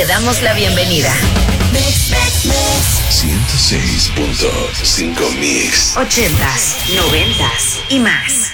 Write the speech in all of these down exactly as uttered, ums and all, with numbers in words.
Te damos la bienvenida. ciento seis punto cinco Mix. Ochentas, noventas y más.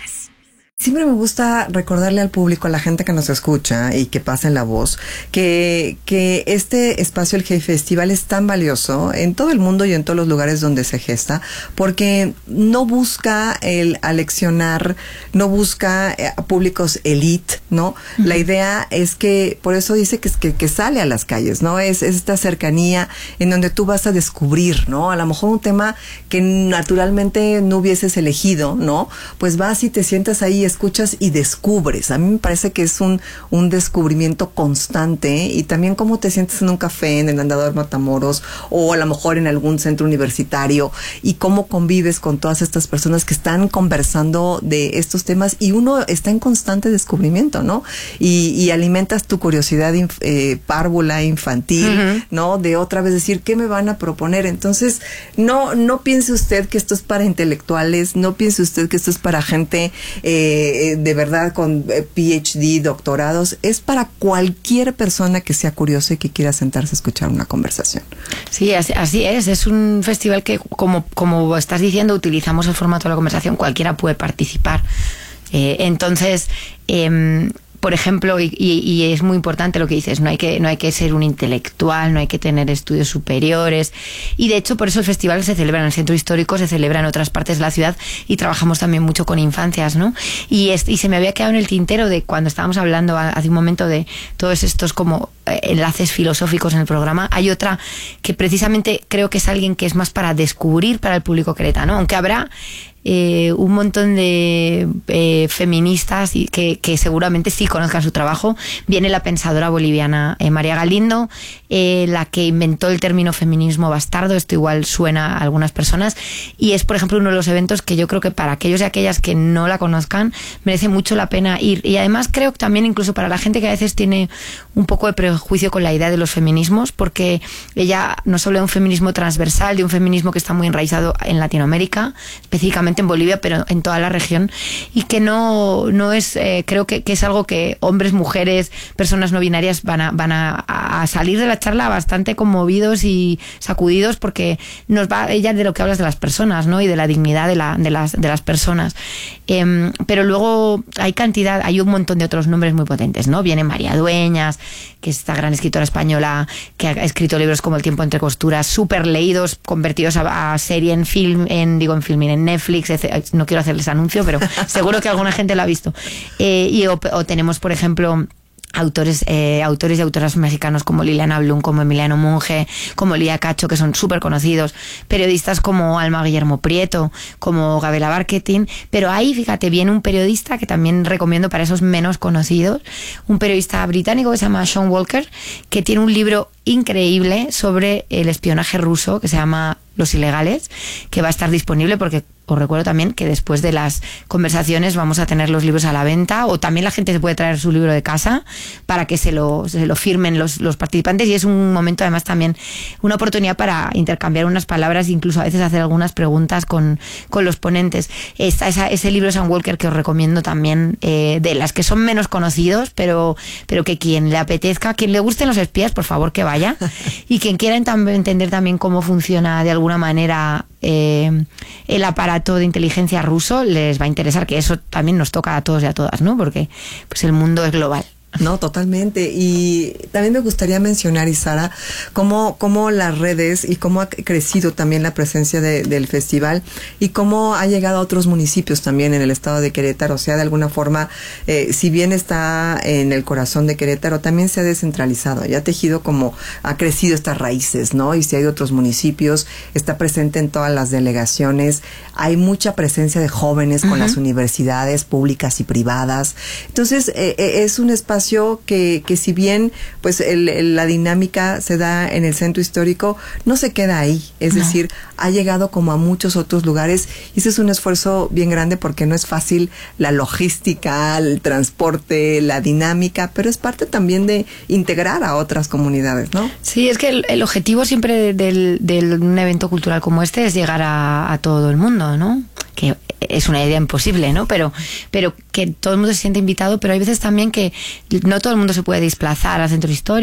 Siempre me gusta recordarle al público, a la gente que nos escucha y que pasa en la voz, que, que este espacio, el Hey Festival, es tan valioso en todo el mundo y en todos los lugares donde se gesta, porque no busca el aleccionar, no busca eh, a públicos elite, ¿no? Uh-huh. La idea es que, por eso dice que, que, que sale a las calles, ¿no? Es, es esta cercanía en donde tú vas a descubrir, ¿no? A lo mejor un tema que naturalmente no hubieses elegido, ¿no? Pues vas y te sientas ahí, escuchas y descubres. A mí me parece que es un, un descubrimiento constante, y también cómo te sientes en un café en el Andador Matamoros o a lo mejor en algún centro universitario, y cómo convives con todas estas personas que están conversando de estos temas, y uno está en constante descubrimiento, ¿no? Y, y alimentas tu curiosidad inf, eh, párvula, infantil, uh-huh. ¿no? De otra vez decir, ¿qué me van a proponer? Entonces, no, no piense usted que esto es para intelectuales, no piense usted que esto es para gente eh, de verdad con P H D, doctorados. Es para cualquier persona que sea curiosa y que quiera sentarse a escuchar una conversación. Sí, así, así es. Es un festival que, como, como estás diciendo, utilizamos el formato de la conversación. Cualquiera puede participar. Eh, entonces, eh, por ejemplo, y, y, y es muy importante lo que dices, no hay que no hay que ser un intelectual, no hay que tener estudios superiores, y de hecho por eso el festival se celebra en el centro histórico, se celebra en otras partes de la ciudad, y trabajamos también mucho con infancias, ¿no? Y, es, y se me había quedado en el tintero de cuando estábamos hablando hace un momento de todos estos como enlaces filosóficos en el programa. Hay otra que precisamente creo que es alguien que es más para descubrir para el público queretano, aunque habrá Eh, un montón de eh, feministas y que, que seguramente sí conozcan su trabajo. Viene la pensadora boliviana eh, María Galindo, eh, la que inventó el término feminismo bastardo. Esto igual suena a algunas personas, y es, por ejemplo, uno de los eventos que yo creo que para aquellos y aquellas que no la conozcan merece mucho la pena ir. Y además creo que también incluso para la gente que a veces tiene un poco de prejuicio con la idea de los feminismos, porque ella nos habla de un feminismo transversal, de un feminismo que está muy enraizado en Latinoamérica, específicamente en Bolivia, pero en toda la región, y que no, no es, eh, creo que, que es algo que hombres, mujeres, personas no binarias van a, van a, a salir de la charla bastante conmovidos y sacudidos, porque nos va ella de lo que hablas de las personas, ¿no? Y de la dignidad de, la, de, las, de las personas. Eh, pero luego hay cantidad, hay un montón de otros nombres muy potentes, ¿no? Viene María Dueñas, que es esta gran escritora española que ha escrito libros como El tiempo entre costuras, súper leídos, convertidos a, a serie en film, en, digo en film, en Netflix. No quiero hacerles anuncio, pero seguro que alguna gente lo ha visto. Eh, y o, o tenemos, por ejemplo, autores eh, autores y autoras mexicanos como Liliana Blum, como Emiliano Monge, como Lía Cacho, que son súper conocidos, periodistas como Alma Guillermo Prieto, como Gabriela Barquetín. Pero ahí, fíjate, viene un periodista que también recomiendo para esos menos conocidos, un periodista británico que se llama Sean Walker, que tiene un libro increíble sobre el espionaje ruso que se llama Los Ilegales, que va a estar disponible, porque os recuerdo también que después de las conversaciones vamos a tener los libros a la venta, o también la gente se puede traer su libro de casa para que se lo, se lo firmen los, los participantes, y es un momento además también una oportunidad para intercambiar unas palabras e incluso a veces hacer algunas preguntas con, con los ponentes. Está esa, ese libro Sam Walker que os recomiendo también, eh, de las que son menos conocidos, pero, pero que quien le apetezca, quien le gusten los espías, por favor que vaya, y quien quiera entender también cómo funciona de alguna manera eh, el aparato de inteligencia ruso, les va a interesar, que eso también nos toca a todos y a todas, ¿no? Porque pues el mundo es global. No, totalmente. Y también me gustaría mencionar, Isara, cómo, cómo las redes y cómo ha crecido también la presencia de, del festival, y cómo ha llegado a otros municipios también en el estado de Querétaro. O sea, de alguna forma, eh, si bien está en el corazón de Querétaro, también se ha descentralizado y ha tejido como, ha crecido estas raíces, ¿no? Y si hay otros municipios, está presente en todas las delegaciones. Hay mucha presencia de jóvenes con uh-huh. las universidades públicas y privadas. Entonces, eh, es un espacio que, que si bien pues el, el, la dinámica se da en el centro histórico, no se queda ahí, es no. decir, ha llegado como a muchos otros lugares, y ese es un esfuerzo bien grande, porque no es fácil la logística, el transporte, la dinámica, pero es parte también de integrar a otras comunidades, ¿no? Sí, es que el, el objetivo siempre del, del un evento cultural como este es llegar a, a todo el mundo, ¿no? Que es una idea imposible, ¿no? Pero, pero que todo el mundo se siente invitado, pero hay veces también que no todo el mundo se puede desplazar al centro histórico.